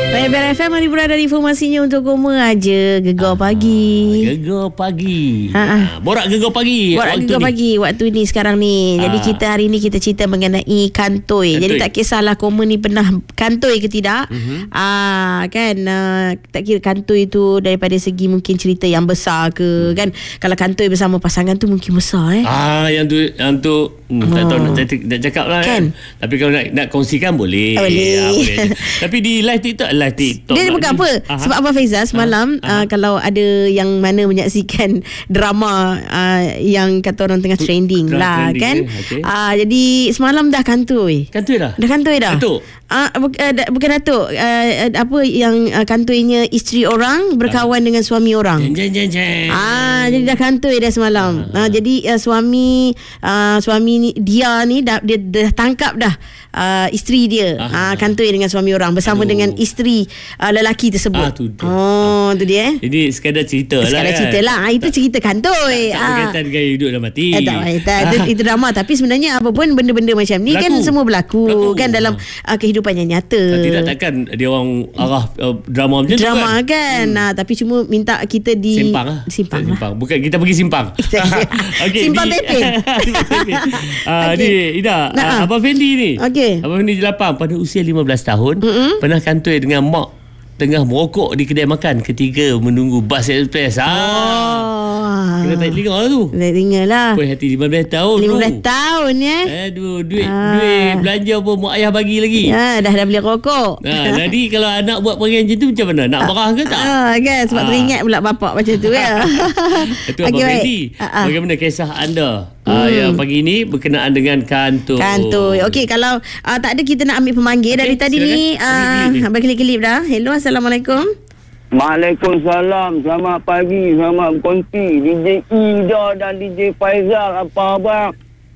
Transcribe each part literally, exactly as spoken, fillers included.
Baik, Ber F M mari berada informasinya untuk Goma aja. Gegar pagi. Gegar pagi. Ha, ha. Borak gegar pagi. Borak gegar pagi waktu ni sekarang ni. Jadi Ha. kita hari ni kita cerita mengenai kantoi. Kantoi. Jadi tak kisahlah Goma ni pernah kantoi ke tidak. Mhm. Ah kan uh, tak kira kantoi tu daripada segi mungkin cerita yang besar ke kan. Kalau kantoi bersama pasangan tu mungkin besar eh. Ah, yang tu yang tu hmm, tak tahu nak, cakap- nak cakap lah kan. Tapi kalau nak nak kongsikan boleh. Ah, boleh. Ah, boleh. Tapi di live TikTok, live TikTok. Dia bukan apa. Aha. Sebab Abang Faizal semalam Aha. uh, kalau ada yang mana menyaksikan drama uh, yang kata orang tengah trending Drama lah trending, kan. eh? Okay. Uh, jadi semalam dah kantoi. Kantoi dah? Dah kantoi dah. Datuk? Uh, bu- uh, da- bukan Datuk. Uh, apa yang uh, kantoinya isteri orang berkawan dengan suami orang. Jeng jeng jeng. Ah, jadi dah kantoi dah semalam. Ah, jadi uh, suami uh, suami ni, dia ni dah, dia dah tangkap dah uh, isteri dia. Ah, kantoi dengan suami orang bersama Aduh. dengan isteri uh, lelaki tersebut. Ah, tu dia. Oh, tu dia eh. Jadi sekadar cerita lah Sekarang kan. cerita lah. Ah, itu cerita kantoi. Tak Ah. berkaitan dengan hidup dan mati. Eh, tak, eh, tak. Itu, itu drama. Tapi sebenarnya apa pun benda-benda macam ni Berlaku. kan semua berlaku, Berlaku. kan dalam uh, kehidupan yang nyata. Ah, Tidak takkan dia orang arah uh, drama macam tu Drama kan. kan. Hmm. Nah, tapi cuma minta kita di Simpang lah. Simpang lah. simpang. Bukan kita pergi simpang. Simpang di- Pepin. Simpang Pepin. Ah, Okey. ni Ida, Nah, ah, ah. Abang Fendi ni. Okey. Abang Fendi Jelapang pada usia lima belas tahun Mm-mm. pernah kantoi dengan mak tengah merokok di kedai makan ketika menunggu bas ekspres. Ah. Oh. Kena tarik telinga lah tu. Tarik telinga lah. Puas hati lima belas tahun lima belas tu. tahun ya. Aduh, duit Ah. duit belanja pun mak ayah bagi lagi. Ya, dah dah beli rokok. Ha, jadi kalau anak buat perangai macam tu macam mana? Nak marah ke tak? Ah, kan sebab Ah. teringat pula bapak macam tu ya. Itu Abang Okey, baik. Fendi. Ah, ah. Bagaimana kisah anda ah, yang pagi ini berkenaan dengan kantoi? Kantoi. Okey, kalau uh, tak ada kita nak ambil pemanggil Okey, dari tadi silakan. ni Ambil klip ni. uh, abang kelip-kelip dah. Hello, Assalamualaikum. Waalaikumsalam. Selamat pagi. Selamat berkongsi. D J Ida dan D J Faizal. Apa abang?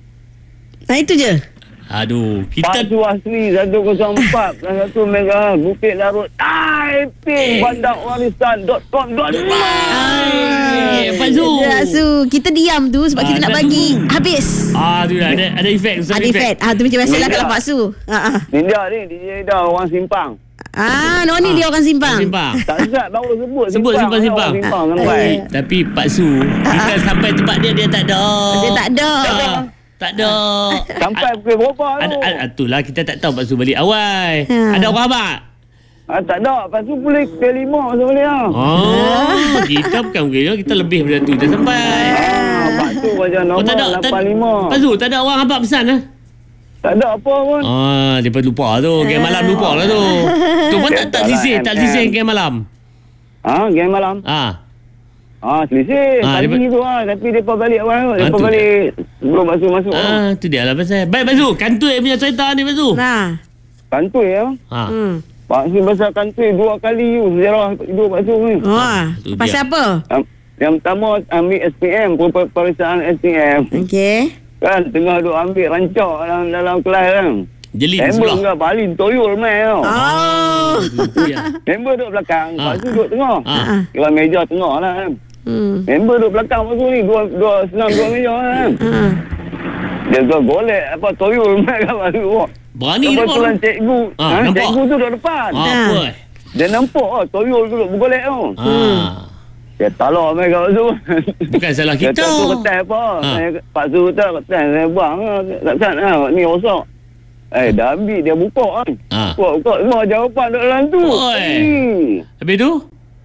Nah, itu je. Aduh, kita Pasu asli seratus empat dan satu megahertz Bukit Larut Taiping Bandar Warisan dot com dot my. Eh, Pak Zul. Ya, Su. Kita diam tu sebab Ah, kita nak dah bagi tunggu. habis. Ah, tu dah ada ada efek, sound Ada efek. Ah, tu macam biasalah Ya. kalau Pak Su. Ha ah. Ninja ni D J Ida orang Simpang. Ah, no ni dia orang simpang. Simpang. Tak sedap baru sebut Sebut Simpang, Simpang. Orang Simpang Ah, sampai. eh. Tapi Pak Su, kita sampai tempat dia dia tak ada. Dia tak ada. Ah, tak ada. Sampai pukul berapa Ada, tu? ada, itulah kita tak tahu Pak Su balik awal. Ha. Ada orang abang? Ah, tak ada. Lepas tu boleh ke lima masa boleh lah. Oh, kita bukan mungkin kita lebih daripada tu dah sampai. Ah, Pak tu macam Oh, nombor tak ada, tak, lapan lima. Pak Su, tak ada orang abang pesan ah? Tak ada apa pun. Ah, dia pun lupa tu. Game malam lupa lah tu. Tu pun tak tak sisih, tak sisih game malam. Ah, game malam. Ah. Ah, selisih. Ah, Pagi dia- tu lah. Tapi mereka balik awal. Ah, Mereka tu balik sebelum masuk masuk. Ah, tu dia lah pasal. Baik Pak Su, kantoi punya cerita ni Pak Su. Nah. Kantoi ya. Ha. Hmm. Pak Su besar kantoi dua kali you sejarah hidup Pak Su ni. Wah, tu dia. pasal apa? Um, yang pertama ambil S P M, pemeriksaan S P M. Okey. Kan tengah duk ambil rancak dalam dalam kelas kan. Jeli di Member sebelah. enggak balin toyol mai tau. Oh. Tu dia. Member duduk belakang, Ah. Pak Su duduk tengah. Ah. Kira meja tengah lah kan. Hmm. Member duduk belakang Pak Su ni, dua dua senang dua meja kan. Ah. Dia tu golek apa toyol mai kat Pak Su. Berani dia Kebetulan pun. cikgu, Ah, ha, nampak? cikgu tu duduk depan. Ah, apa? eh? Dia nampak oh, toyol duduk bergolek tu. Ah. Dia talak mai kat Pak Su. Bukan salah Dia kita. tak tu ketas apa. Ha. Saya, Pak Su tak ketas. Saya buang lah. Tak sat lah. Ni rosak. Eh, dah ambil. Dia buka kan. Ha. Buka, buka. Semua jawapan dekat dalam tu. Oi. Hmm. Habis tu?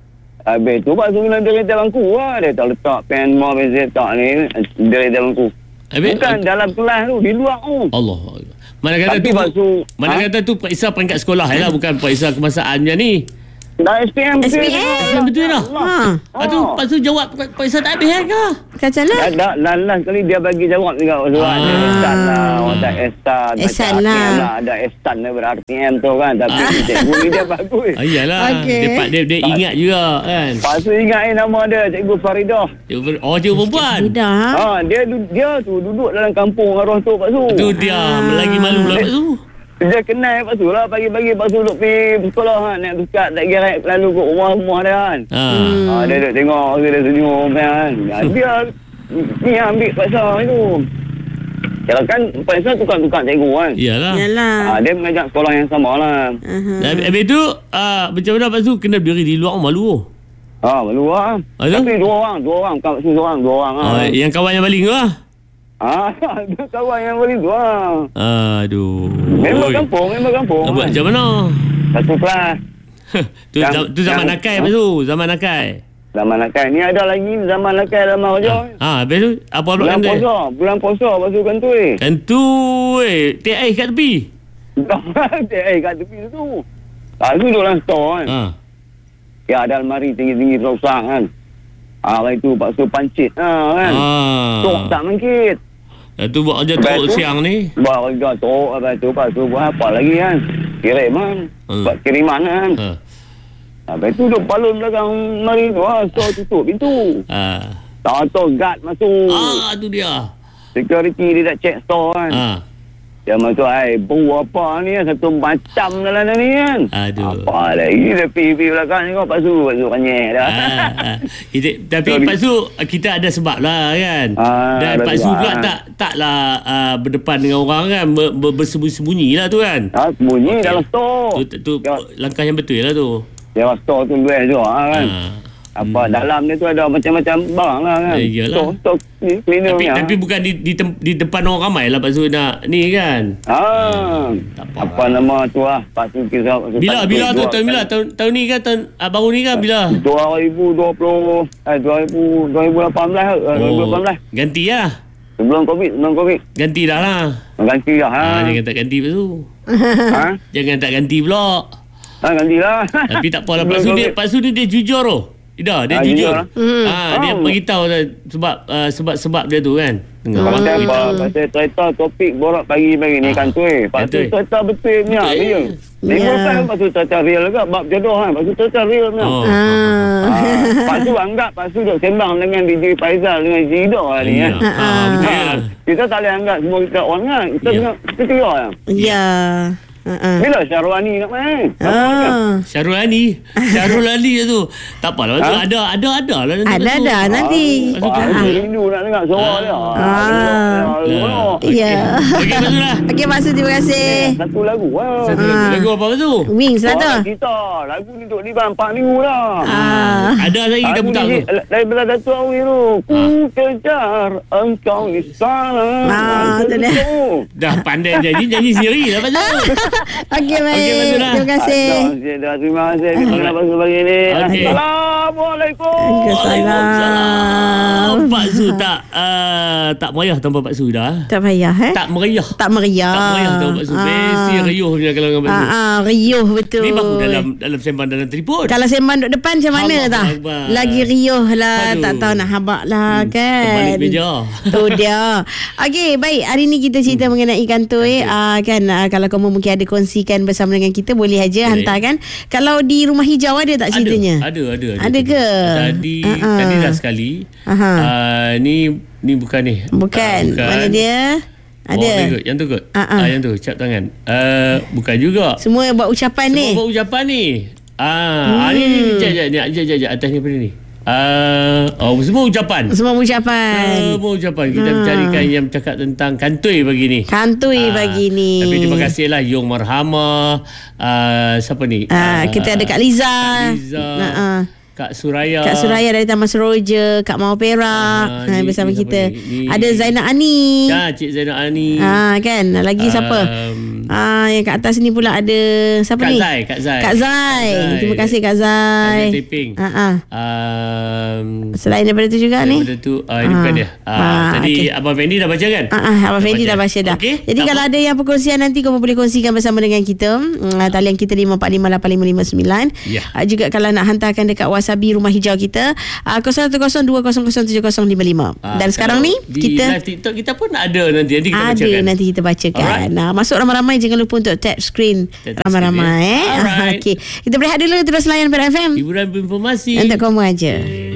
Habis tu Pak Su bilang dia letak bangku lah. Dia tak letak pen, mau pensel tak ni. Dia letak bangku. Habis Bukan dalam kelas tu. Di luar tu. Allah. Mana kata Tapi tu? Pak Su. Mana ha? kata tu periksa peringkat sekolah lah, bukan periksa kebangsaan je ni. Dah S P M. S P M? Yang betul dah. Ha. Lepas tu, Pak Su jawab periksa tak habis ke? Macam mana? Dah, dah, dah last kali dia bagi jawab juga. Surat dia Ah. Ehsan lah. Orang tak Ehsan. Ehsan macam lah. R T M lah. Ada Ehsan daripada R T M tu kan. Tapi cikgu ni dia bagus. Ah, iyalah. Okey. Dia, dia, dia ingat juga kan. Pak Su ingat eh, nama dia Cikgu Faridah. Cikgu- Oh, cikgu perempuan. Tidak ha? Ha, dia du- dia tu duduk dalam kampung arwah tu Pak Su. Tu dia lagi malu lah Pak Su. Dia kenal Pak Su lah. Pagi-pagi Pak Su duduk pergi sekolah kan. Naik bersekat tak kira lalu ke rumah-rumah dia kan. Ha. Ha, dia duduk tengok. Dia senyum kan. Ha, dia ni ambil pasal itu. Kalau kan Empat Islam tukar-tukar cikgu kan. Iyalah. Yalah. Ah, dia mengajar sekolah yang sama lah. Uh-huh. Habis, habis tu uh, macam mana Pak Su kena berdiri di luar malu. Ah, malu lah. Ah, Tapi dua orang, dua orang. Bukan maksud dua orang, dua orang Oh, lah. yang kawan yang baling tu lah. Ah, dia kawan yang boleh tu lah. Aduh. Member Oi. kampung, member kampung. Nak buat macam mana? Satu kelas. tu, Yang- zam, tu zaman yang- nakai yang- Pak Su. Zaman nakai. Zaman lakai. Ni ada lagi zaman lakai dalam raja. Ah, habis tu apa pula Bulan kan tu? puasa. Bulan puasa lepas tu kan tu eh. Kan tu eh, teh air kat tepi. Eh, kat tepi tu. Ah, tu duduk dalam store kan. Ha. Ya, ada almari tinggi-tinggi terosak kan. Ah, hari tu Pak Su pancit ha, kan. Ah. Tok tak mengkit. Lepas tu buat kerja Lepas teruk tu- siang ni. Buat kerja tok. Lepas tu Pak Su buat apa lagi kan. Kirim kan. Hmm. Buat kiriman kan. Ha. Lepas tu duduk palun belakang almari tu. Ha, store tutup pintu. Ah. Tahu-tahu guard masuk. Ah, tu dia. Security dia dah check store kan. Ah. Dia masuk, ai, bau apa ni? Satu macam dalam ni kan. Aduh. Apa lagi? Dia pergi belakang ni kau. Pak Su, Pak Su kanyek dah. Ah, ah. Kita, tapi Sorry. Pak Su kita ada sebab lah kan. Ah, Dan ada Pak Su sebab. pula tak taklah uh, berdepan dengan orang kan, ber, ber, bersembunyi-sembunyi lah tu kan. Ha, sembunyi Okey. dalam store. Tu, tu, tu Ya. langkah yang betul lah tu. Dia store tu luar je ha, kan. Ah. Apa dalam dia tu ada macam-macam barang lah kan. Eh, iyalah. Store, store ni cleaner Tapi ni. tapi bukan di di, tem, di depan orang ramai lah Pak Su nak ni kan. Ah, tak apa apa lah. nama tu lah. Pak Su kisah. Bila bila tu tahun bila tahun tahun ni kan tahun ah, baru ni kan bila? dua ribu dua puluh eh dua ribu dua ribu lapan belas eh, dua ribu lapan belas ganti lah. sebelum Covid, sebelum Covid. Ganti dah lah. Ganti dah ha. Ah, jangan tak ganti Pak Su. ha? Jangan tak ganti pula. Ha, ganti lah. Tapi tak apalah Pak Sebelum Su dia Covid. Pak Su dia, dia jujur tu. Ida, dia Ah, jujur. jujur lah. Hmm. Ah, dia Oh. beritahu dah sebab uh, sebab-sebab dia tu kan. Tengah Pasal orang apa? tu. Pasal cerita topik borak pagi-pagi ni Ah. kan tu eh. Lepas tu Betul. cerita betul ni Betul, dia. eh. Minggu Ya. lepas lepas tu cerita real juga. Bab jodoh kan. Lepas tu cerita real ni. Oh. Ah. Ah, Lepas tu anggap, lepas tu duk sembang dengan D J Faizal dengan Zido lah ni. Ya. kan. Ah, betul. Ah, kita tak boleh anggap semua kita on kan. Kita Ya. tengok, kita tengok lah. Ya. Uh-uh. Bila Syarwani nak main? Ah. Syarul Ali. Syarul Ali tu. Tak apalah. Tu Ha? ada ada ada lah nanti. Ada Pak Su. ada nanti. Lepas tu Ah, kan. rindu nak dengar suara dia. Ah. Lah. Ya. Okey Pak Su lah. Okey Pak Su, terima kasih. Satu lagu lah. Satu lagu. Ah. Lagu apa Pak Su? Wings lah tu. Suara kita. Lagu ni duk libat empat minggu dah. Ah. Ada lagi kita Lagu putar ni tu. di- daripada Datuk Awi tu. Ku kejar engkau di sana. Ah, tu dia. Dah pandai nyanyi nyanyi sendiri lah Pak Su. Okey baik. Okey, Pak Su lah. Terima kasih. Dah, terima kasih. Kita nak pasal pagi ni. Okey. Assalamualaikum. Waalaikumsalam. Pak Su tak uh, tak meriah tanpa Pak Su dah. Tak payah eh. Tak meriah. Tak meriah. Tak meriah tanpa Pak Su. Besi riuh punya kalau dengan Pak Su. Ah, ah, riuh betul. Ni baru dalam dalam sembang dalam telefon. Kalau sembang duduk depan macam mana Allah tah? Akbar. Lagi riuh lah. Aduh. Tak tahu nak habak lah Hmm, kan. terbalik meja. Tu dia. Okey, baik. Hari ni kita cerita hmm. mengenai kantoi. Uh, kan uh, kalau kamu mungkin ada kongsikan bersama dengan kita, boleh aja Boleh. hantarkan. Kalau di Rumah Hijau ada tak ceritanya? Ada, ada, ada. Ada ke? Tadi, Ah-ah. tadi dah sekali. Aha. Uh, ni ni bukan ni. Bukan. Ah, Mana dia? Oh, Ada. very good. Yang tu kot. Ah-ah. Ah, yang tu, cap tangan. Uh, bukan juga. Semua buat ucapan Semua ni. buat ucapan ni. Ah, ah ni ni ni jap jap ni, jap jap jap atas ni apa ni? Ah, oh semua ucapan. Semua ucapan. Semua ucapan kita Ah. carikan yang bercakap tentang kantoi pagi ni. Kantoi Ah, pagi ni. Tapi terima kasihlah Yung Marhama, uh, siapa ni? Ah, kita ada Kak Liza. Kak Liza. Ah, ah. Kak Suraya. Kak Suraya dari Taman Seroja, Kak Mau Perak Ah, ha, ni- bersama ni siapa kita. ni? Ni- Ada Zainal Ani. Ya, Cik Zainal Ani. Ah kan, lagi siapa? Um, Ah yang kat atas ni pula ada siapa Kak ni? Zai, Kak Zai. Kak Zai. Kak Zai. Terima kasih Kak Zai. Kak Zai Tiping. Ah ah. Um, Selain daripada tu juga ni. daripada tu, ah, ini Ah. bukan dia. Ah, Ah, tadi okey. Abang Fendi dah baca kan? Ah, ah, Abang Fendi dah baca dah. Okey, Jadi tak kalau apa. ada yang perkongsian nanti, kamu boleh kongsikan bersama dengan kita. Hmm, talian kita lima empat lima lapan lima lima sembilan. Ya. Ah, juga kalau nak hantarkan dekat Wasabi Rumah Hijau kita, ah, kosong satu kosong dua kosong kosong tujuh kosong lima lima. Ah, Dan sekarang kalau ni di kita live TikTok kita pun ada nanti. Nanti kita ada bacakan. nanti kita bacakan. Alright. Nah, masuk ramai-ramai, jangan lupa untuk tap screen Tap ramai-ramai screen, eh. ya. Alright. Okey. Kita berehat dulu, terus layan Pada F M Hiburan berinformasi. untuk kamu aja.